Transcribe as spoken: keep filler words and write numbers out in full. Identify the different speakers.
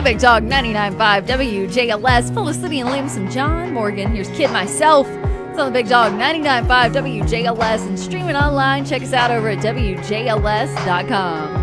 Speaker 1: Big Dog ninety-nine point five W J L S, Felicity and Liam, some John Morgan. Here's Kid Myself. It's on the Big Dog ninety-nine point five W J L S and streaming online. Check us out over at W J L S dot com.